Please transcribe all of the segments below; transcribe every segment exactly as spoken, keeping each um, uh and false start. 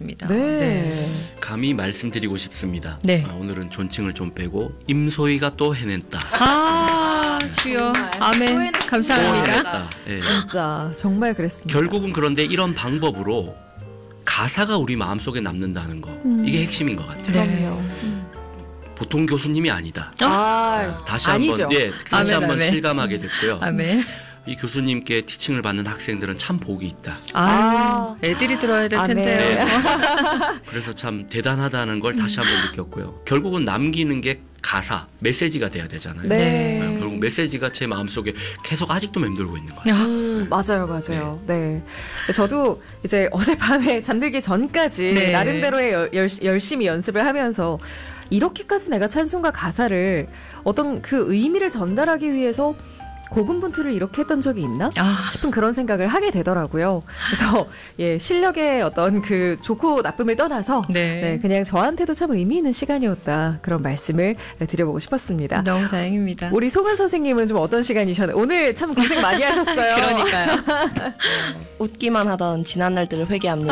같습니다. 네. 네. 감히 말씀드리고 싶습니다. 네. 아, 오늘은 존칭을 좀 빼고 임소희가 또 해냈다. 아, 주여. 아멘. 감사합니다. 해냈다. 예. 진짜 정말 그랬습니다. 결국은 그런데 이런 방법으로 가사가 우리 마음속에 남는다는 거. 음. 이게 핵심인 것 같아요. 그럼요. 보통 교수님이 아니다. 아, 다시 아니죠. 한번 예, 다시 아멘, 한번 아멘. 실감하게 됐고요. 아멘. 이 교수님께 티칭을 받는 학생들은 참 복이 있다. 아, 애들이 들어야 될 아멘. 텐데요. 네. 그래서 참 대단하다는 걸 다시 한번 느꼈고요. 결국은 남기는 게 가사, 메시지가 돼야 되잖아요. 네. 네, 결국 메시지가 제 마음속에 계속 아직도 맴돌고 있는 거예요. 음, 맞아요, 맞아요. 네. 저도 이제 어젯밤에 잠들기 전까지 네. 나름대로의 열, 열, 열심히 연습을 하면서 이렇게까지 내가 찬송가 가사를 어떤 그 의미를 전달하기 위해서 고군분투를 이렇게 했던 적이 있나? 아. 싶은 그런 생각을 하게 되더라고요. 그래서 예, 실력의 어떤 그 좋고 나쁨을 떠나서 네. 네, 그냥 저한테도 참 의미 있는 시간이었다. 그런 말씀을 드려보고 싶었습니다. 너무 다행입니다. 우리 송은 선생님은 좀 어떤 시간이셨나요? 오늘 참 고생 많이 하셨어요. 그러니까요. 웃기만 하던 지난 날들을 회개합니다.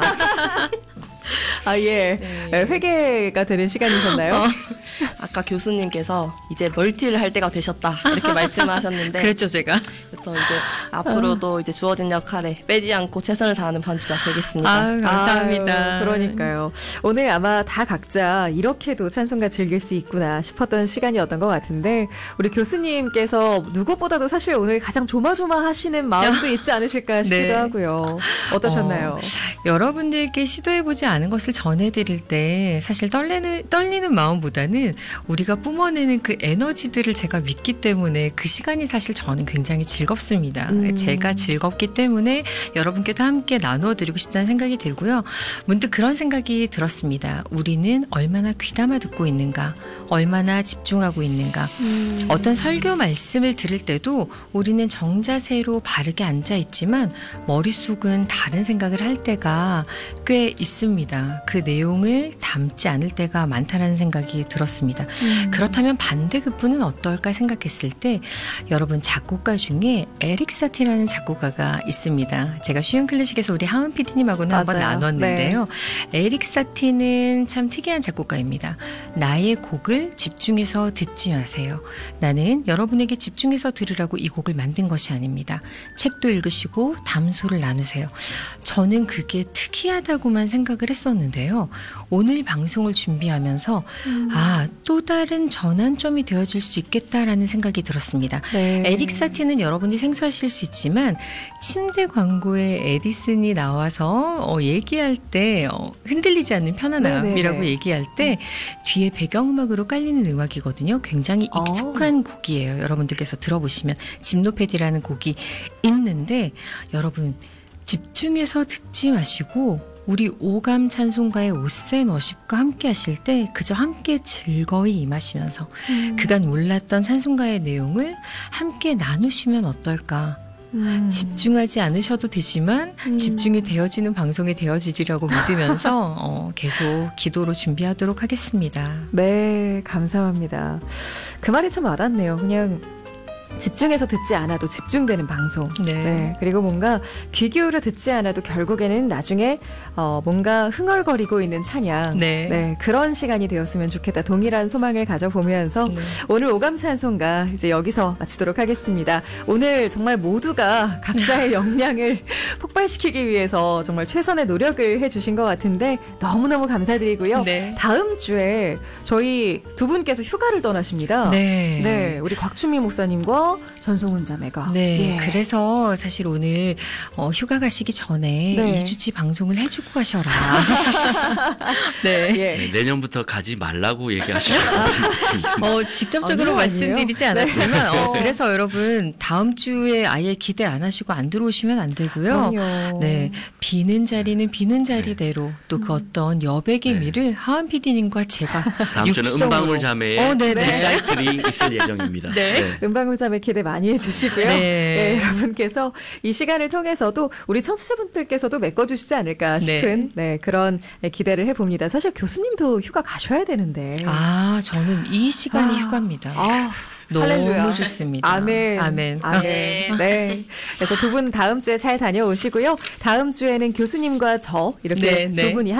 아, 예. 네. 회개가 되는 시간이셨나요? 어. 아까 교수님께서 이제 멀티를 할 때가 되셨다 이렇게 말씀하셨는데 그랬죠, 제가. 그래서 이제 앞으로도 이제 주어진 역할에 빼지 않고 최선을 다하는 반주자 되겠습니다. 아, 감사합니다. 아유, 그러니까요. 오늘 아마 다 각자 이렇게도 찬송가 즐길 수 있구나 싶었던 시간이었던 것 같은데 우리 교수님께서 누구보다도 사실 오늘 가장 조마조마하시는 마음도 있지 않으실까 싶기도 네. 하고요. 어떠셨나요? 어, 여러분들께 시도해보지 않은 것을 전해드릴 때 사실 떨리는, 떨리는 마음보다는 우리가 뿜어내는 그 에너지들을 제가 믿기 때문에 그 시간이 사실 저는 굉장히 즐겁습니다. 음. 제가 즐겁기 때문에 여러분께도 함께 나누어드리고 싶다는 생각이 들고요. 문득 그런 생각이 들었습니다. 우리는 얼마나 귀담아 듣고 있는가, 얼마나 집중하고 있는가. 음. 어떤 설교 말씀을 들을 때도 우리는 정자세로 바르게 앉아있지만 머릿속은 다른 생각을 할 때가 꽤 있습니다. 그 내용을 담지 않을 때가 많다는 생각이 들었습니다. 음. 그렇다면 반대급부는 어떨까 생각했을 때 여러분 작곡가 중에 에릭 사티라는 작곡가가 있습니다. 제가 쉬운 클래식에서 우리 하은 피디님하고는 한번 맞아요. 나눴는데요. 에릭 사티는 참 특이한 작곡가입니다. 나의 곡을 집중해서 듣지 마세요. 나는 여러분에게 집중해서 들으라고 이 곡을 만든 것이 아닙니다. 책도 읽으시고 담소를 나누세요. 저는 그게 특이하다고만 생각을 했었는데요. 오늘 방송을 준비하면서 음. 아, 또 다른 전환점이 되어질 수 있겠다라는 생각이 들었습니다. 네. 에릭 사티는 여러분이 생소하실 수 있지만 침대 광고에 에디슨이 나와서 어, 얘기할 때 어, 흔들리지 않는 편안함이라고 네네네. 얘기할 때 뒤에 배경음악으로 깔리는 음악이거든요. 굉장히 어. 익숙한 곡이에요. 여러분들께서 들어보시면 짐노패디라는 곡이 있는데 여러분 집중해서 듣지 마시고 우리 오감 찬송가의 오센 워십과 함께 하실 때 그저 함께 즐거이 임하시면서 음. 그간 몰랐던 찬송가의 내용을 함께 나누시면 어떨까. 음. 집중하지 않으셔도 되지만 음. 집중이 되어지는 방송이 되어지리라고 믿으면서 어, 계속 기도로 준비하도록 하겠습니다. 네, 감사합니다. 그 말이 참 와닿네요. 그냥 집중해서 듣지 않아도 집중되는 방송. 네. 그리고 뭔가 귀 기울여 듣지 않아도 결국에는 나중에 어, 뭔가 흥얼거리고 있는 찬양. 네. 그런 시간이 되었으면 좋겠다. 동일한 소망을 가져보면서 네. 오늘 오감 찬송가 이제 여기서 마치도록 하겠습니다. 오늘 정말 모두가 각자의 역량을 폭발시키기 위해서 정말 최선의 노력을 해주신 것 같은데 너무너무 감사드리고요. 네. 다음 주에 저희 두 분께서 휴가를 떠나십니다. 네. 네, 우리 곽춘미 목사님과 전송은 자매가. 네, 예. 그래서 사실 오늘 어, 휴가 가시기 전에 네. 이 주치 방송을 해주고 가셔라. 네. 예. 네, 내년부터 가지 말라고 얘기하시는 어, 직접적으로 아니요, 말씀드리지 아니에요. 않았지만 네. 어, 그래서 여러분 다음 주에 아예 기대 안 하시고 안 들어오시면 안 되고요. 그럼요. 네, 비는 자리는 비는 자리대로 또 그 어떤 여백의 네. 미를 하은 피디님과 제가 다음 주는 육성으로. 은방울 자매의 어, 네네. 리사이틀이 있을 예정입니다. 네. 은방울 자매 기대 많이 해주시고요. 네. 네, 여러분께서 이 시간을 통해서도 우리 청취자분들께서도 메꿔주시지 않을까 싶은 네. 그런 기대를 해봅니다. 사실 교수님도 휴가 가셔야 되는데. 아, 저는 이 시간이 아. 휴가입니다. 아, 너무 할렐루야. 좋습니다. 아멘. 아멘. 아멘. 네. 네. 그래서 두 분 다음 주에 잘 다녀오시고요. 다음 주에는 교수님과 저 이렇게 네, 네. 두 분이